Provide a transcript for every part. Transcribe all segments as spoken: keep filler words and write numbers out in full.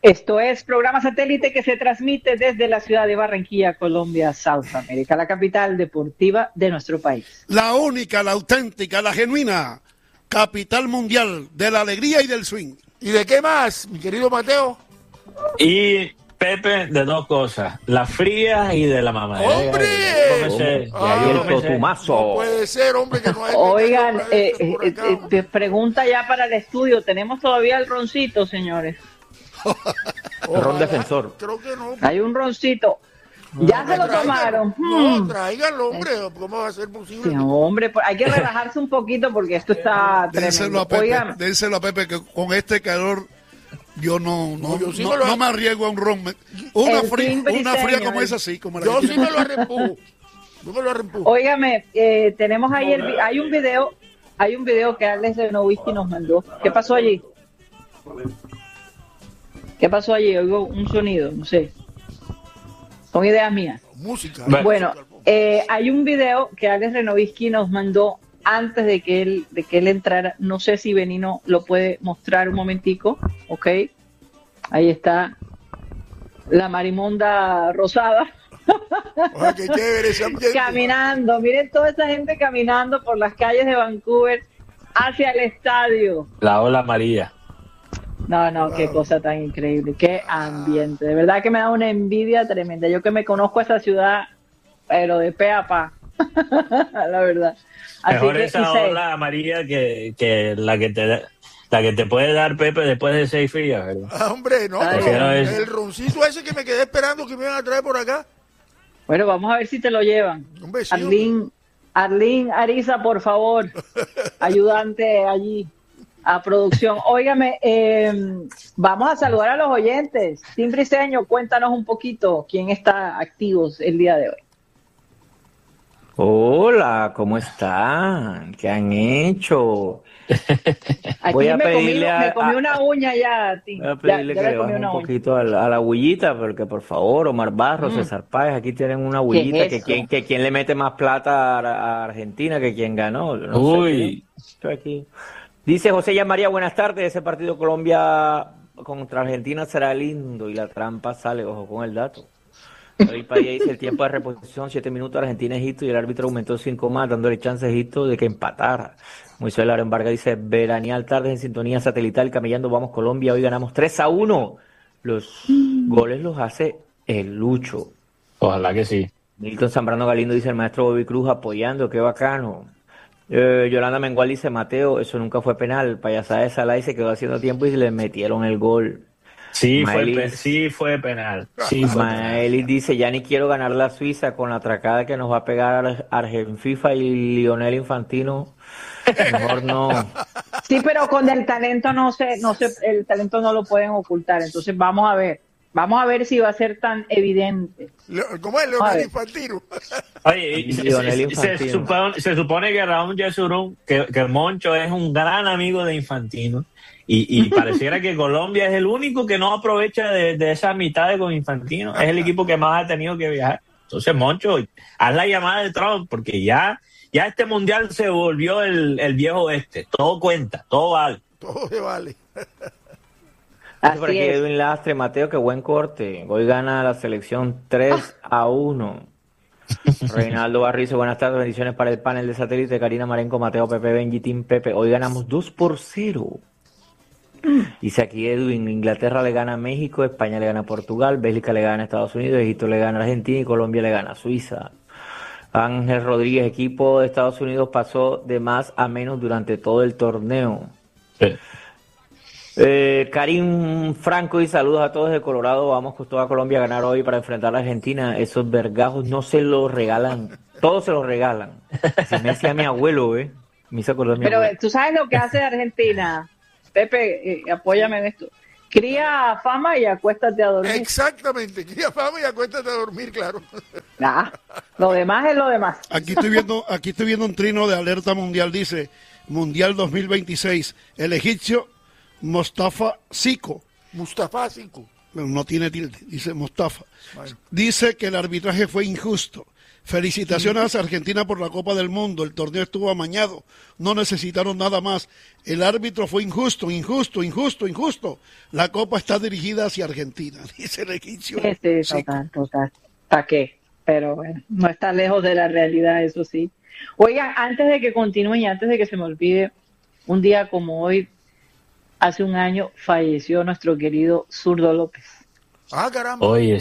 Esto es programa satélite que se transmite desde la ciudad de Barranquilla, Colombia, South America, la capital deportiva de nuestro país. La única, la auténtica, la genuina capital mundial de la alegría y del swing. ¿Y de qué más, mi querido Mateo? Y Pepe, de dos cosas, la fría y de la mamadera. ¡Hombre! Tómese, Ah, el totumazo. No puede ser, hombre, que no hay... Oigan, eh, eh, eh, te pregunta ya para el estudio, ¿tenemos todavía el roncito, señores? El ron defensor. Creo que no. Hay un roncito. Ya no, se lo traigan, tomaron. No, Hmm. tráiganlo, hombre. ¿Cómo va a ser posible? Sí, hombre, pues hay que relajarse un poquito porque esto está Dénselo tremendo. a Pepe, dénselo a Pepe que con este calor yo no no, No, yo sí no, me lo- no me arriesgo a un ron. Una El fría, timbre una fría diseño, como el- esa sí, como la Yo que sí tiene- me lo arrempujo. Yo me lo arrempujo. Óigame, eh, tenemos ahí el, vi- hay un video, hay un video que Alex de Nowitzki nos mandó. ¿Qué pasó allí? ¿Qué pasó allí? Oigo un sonido, no sé. Son ideas mías. Música. Bueno, eh, hay un video que Alex Renovisky nos mandó antes de que él de que él entrara. No sé si Benino lo puede mostrar un momentico, ¿ok? Ahí está la marimonda rosada. Oye, qué chévere ese ambiente. Caminando, miren toda esa gente caminando por las calles de Vancouver hacia el estadio. La ola María. No, no, qué cosa tan increíble, qué ambiente. De verdad que me da una envidia tremenda. Yo que me conozco esa ciudad, pero de pe a pa. La verdad. Así Mejor que, esa y sé- ola amarilla que, que la que te la que te puede dar Pepe después de seis frías, ¿verdad? Ah, hombre, no, Ay, pero Dios. el roncito ese que me quedé esperando que me iban a traer por acá. Bueno, vamos a ver si te lo llevan. Un besito. Arlín, Arlín Ariza, por favor, ayudante allí a producción. Óigame, eh, vamos a saludar a los oyentes. Tim Briceño, cuéntanos un poquito quién está activo el día de hoy. Hola, ¿cómo están? ¿Qué han hecho? Aquí Voy a me comí, pedirle a- me comí a- una uña ya, Tim. Voy a Ya, pedirle ya que le le comí bajen una un uña. poquito a la, a la bullita, porque por favor, Omar Barros, Mm. César Páez, aquí tienen una bullita es que eso? quien, que quien le mete más plata a, a Argentina que quien ganó. No sé, Uy. estoy aquí. Dice José ya María, buenas tardes, ese partido Colombia contra Argentina será lindo y la trampa sale, ojo con el dato. El país dice el tiempo de reposición, siete minutos Argentina Egipto y el árbitro aumentó cinco más, dándole chance a Egipto de que empatara. Moisés Laren Vargas dice, veranial tarde en sintonía satelital, camellando, vamos Colombia, hoy ganamos tres a uno. Los goles los hace el Lucho. Ojalá que sí. Milton Zambrano Galindo dice, el maestro Bobby Cruz apoyando, qué bacano. Eh, Yolanda Mengual dice, Mateo, eso nunca fue penal, payasada de Salah y se quedó haciendo tiempo y le metieron el gol. Sí fue, Maelis- pe- sí fue penal. Sí fue penal. Maelis dice, ya ni quiero ganar la Suiza con la atracada que nos va a pegar Ar- Argenfifa y Lionel Infantino. Mejor no. Sí, pero con el talento no se, no se, el talento no lo pueden ocultar. Entonces vamos a ver, vamos a ver si va a ser tan evidente. Le- ¿Cómo es A Leonel ver. Infantino? Oye, y se, Lionel se- se Infantino. supone, se supone que Raúl Yesurún, que, que Moncho es un gran amigo de Infantino, y, y pareciera que Colombia es el único que no aprovecha de, de esa mitad con Infantino. Es el equipo que más ha tenido que viajar. Entonces, Moncho, haz la llamada de Trump, porque ya, ya este mundial se volvió el, el viejo oeste. Todo cuenta, todo vale. Todo se vale. Dice por Así aquí es. Edwin Lastre, Mateo, qué buen corte. Hoy gana la selección tres a uno. Reinaldo Barrizo, buenas tardes, bendiciones para el panel de satélite. Karina Marenco, Mateo, Pepe, Benji, Team Pepe. Hoy ganamos dos por cero. Dice aquí Edwin, Inglaterra le gana a México, España le gana a Portugal, Bélgica le gana a Estados Unidos, Egipto le gana a Argentina y Colombia le gana a Suiza. Ángel Rodríguez, equipo de Estados Unidos pasó de más a menos durante todo el torneo. Sí. Eh, Karim Franco y saludos a todos de Colorado. Vamos con toda Colombia a ganar hoy para enfrentar a Argentina. Esos vergajos no se los regalan, todos se los regalan. Si me decía mi abuelo, ¿eh? Me hizo acordar mi Pero abuelo. eh, tú sabes lo que hace Argentina. Pepe, eh, apóyame en esto. Cría fama y acuéstate a dormir. Exactamente. Cría fama y acuéstate a dormir, claro. Ah, lo demás es lo demás. Aquí estoy viendo, aquí estoy viendo un trino de alerta mundial, dice Mundial dos mil veintiséis, el egipcio Mostafa Siko. Mustafa cinco. Bueno, no tiene tilde, dice Mostafa. Bueno. Dice que el arbitraje fue injusto. Felicitaciones a Argentina por la Copa del Mundo. El torneo estuvo amañado. No necesitaron nada más. El árbitro fue injusto, injusto, injusto, injusto. La Copa está dirigida hacia Argentina, dice el egipcio. Sí, sí, total, total. ¿Para qué? Pero bueno, no está lejos de la realidad, eso sí. Oigan, antes de que continúe y antes de que se me olvide, un día como hoy, hace un año, falleció nuestro querido Zurdo López. Ah, caramba. Oye,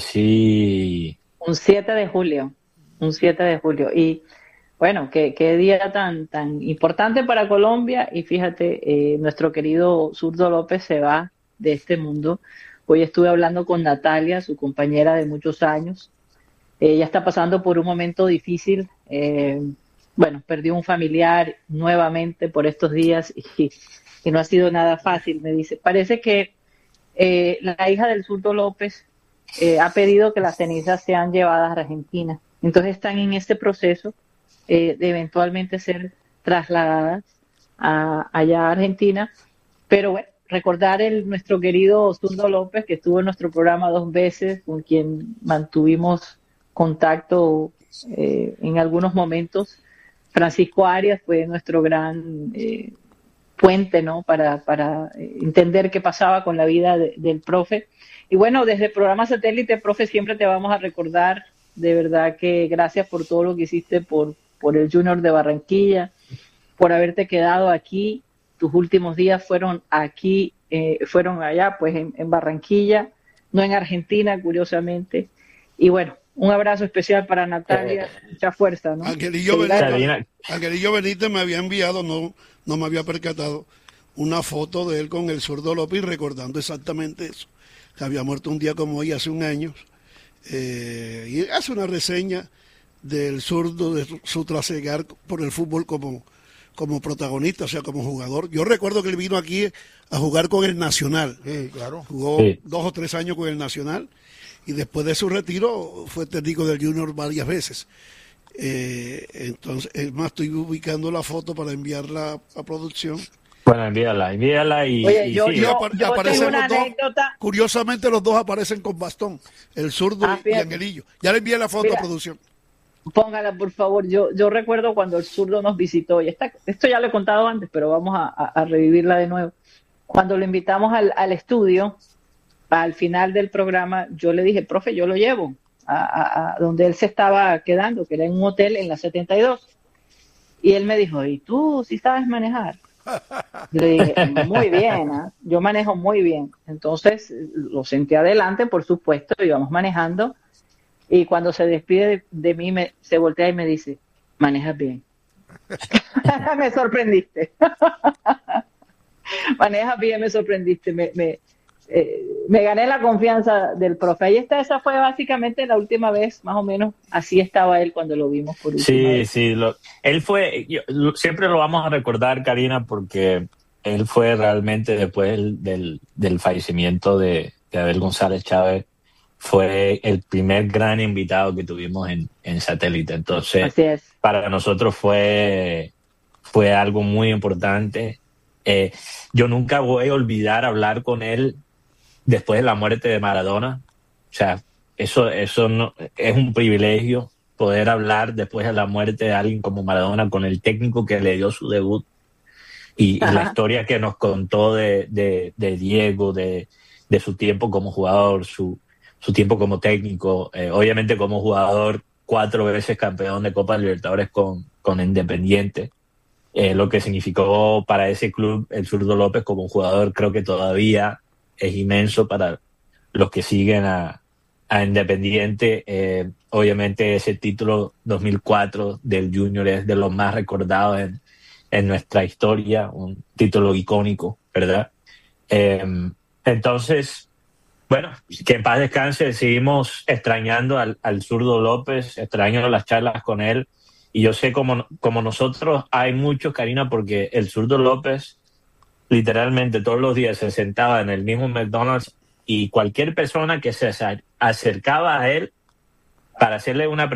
sí. Un siete de julio. Un siete de julio. Y bueno, qué, qué día tan, tan importante para Colombia. Y fíjate, eh, nuestro querido Zurdo López se va de este mundo. Hoy estuve hablando con Natalia, su compañera de muchos años. Ella está pasando por un momento difícil. Eh, bueno, perdió un familiar nuevamente por estos días y, y no ha sido nada fácil, me dice. Parece que eh, la hija del Zurdo López eh, ha pedido que las cenizas sean llevadas a Argentina. Entonces están en este proceso eh, de eventualmente ser trasladadas a, allá a Argentina. Pero bueno, recordar el nuestro querido Zurdo López, que estuvo en nuestro programa dos veces, con quien mantuvimos contacto eh, en algunos momentos. Francisco Arias fue nuestro gran eh, puente, ¿no? Para, para entender qué pasaba con la vida de, del profe. Y bueno, desde el programa Satélite, profe, siempre te vamos a recordar. De verdad que gracias por todo lo que hiciste por, por el Junior de Barranquilla, por haberte quedado aquí. Tus últimos días fueron aquí, eh, fueron allá, pues en, en Barranquilla, no en Argentina, curiosamente. Y bueno, un abrazo especial para Natalia, mucha fuerza, ¿no? Angelillo Benítez, Angelillo Benítez me había enviado, no, no me había percatado, una foto de él con el Zurdo López recordando exactamente eso, que había muerto un día como hoy, hace un año. Eh, y hace una reseña del Zurdo, de su, su trasegar por el fútbol como, como protagonista, o sea, como jugador. Yo recuerdo que él vino aquí a jugar con el Nacional. Sí, claro. Jugó sí. dos o tres años con el Nacional y después de su retiro fue técnico del Junior varias veces. Eh, entonces, es más, estoy ubicando la foto para enviarla a producción. Bueno, envíala, envíala y... Oye, y yo, sí. yo, apare- yo tengo una los dos, anécdota. curiosamente los dos aparecen con bastón, el Zurdo Ah, y, y Angelillo. Ya le envié la foto Mira, a producción. Póngala, por favor. Yo, yo recuerdo cuando el Zurdo nos visitó, y esta, esto ya lo he contado antes, pero vamos a, a, a revivirla de nuevo. Cuando lo invitamos al, al estudio, al final del programa, yo le dije, profe, yo lo llevo a, a, a donde él se estaba quedando, que era en un hotel en la setenta y dos. Y él me dijo, ¿y tú sí sabes manejar? Le dije, muy bien, ¿eh? Yo manejo muy bien. Entonces lo senté adelante, por supuesto, íbamos manejando. Y cuando se despide de, de mí, me, se voltea y me dice, manejas bien. Me sorprendiste. Manejas bien, me sorprendiste. Me, me, eh, me gané la confianza del profe. Ahí está, esa fue básicamente la última vez, más o menos, así estaba él cuando lo vimos por última Sí, vez. sí, lo, él fue, yo, lo, siempre lo vamos a recordar, Karina, porque él fue realmente después del, del, del fallecimiento de, de Abel González Chávez, fue el primer gran invitado que tuvimos en, en Satélite. Entonces, Así es. para nosotros fue, fue algo muy importante. Eh, yo nunca voy a olvidar hablar con él después de la muerte de Maradona. O sea, eso, eso no, es un privilegio poder hablar después de la muerte de alguien como Maradona, con el técnico que le dio su debut y, y la historia que nos contó de, de, de Diego, de, de su tiempo como jugador, su, su tiempo como técnico, eh, obviamente como jugador, cuatro veces campeón de Copa Libertadores con, con Independiente. Eh, lo que significó para ese club el Zurdo López como un jugador, creo que todavía es inmenso para los que siguen a, a Independiente. Eh, obviamente ese título dos mil cuatro del Junior es de los más recordados en, en nuestra historia, un título icónico, ¿verdad? Eh, entonces, bueno, que en paz descanse. Seguimos extrañando al, al Zurdo López, extrañando las charlas con él. Y yo sé como, como nosotros hay muchos, Karina, porque el Zurdo López literalmente todos los días se sentaba en el mismo McDonald's y cualquier persona que se acercaba a él para hacerle una